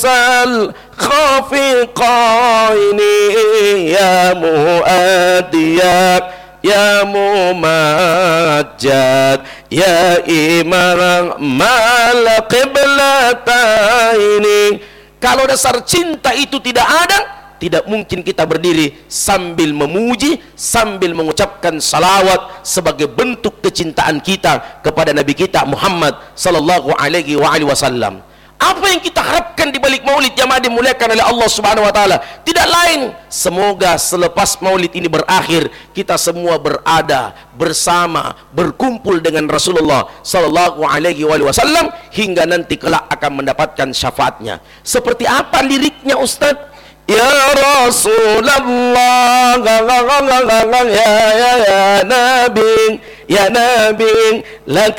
الخافقين يا مؤديا يا ممجد يا إمام القبلتين. Kalau dasar cinta itu tidak ada, tidak mungkin kita berdiri sambil memuji, sambil mengucapkan salawat sebagai bentuk kecintaan kita kepada Nabi kita Muhammad sallallahu alaihi wasallam. Apa yang kita harapkan di balik maulid yang dimuliakan oleh Allah Subhanahu wa taala? Tidak lain, semoga selepas maulid ini berakhir, kita semua berada bersama, berkumpul dengan Rasulullah sallallahu alaihi wasallam hingga nanti kelak akan mendapatkan syafaatnya. Seperti apa liriknya Ustaz? Ya Rasulullah, ya Nabi, laka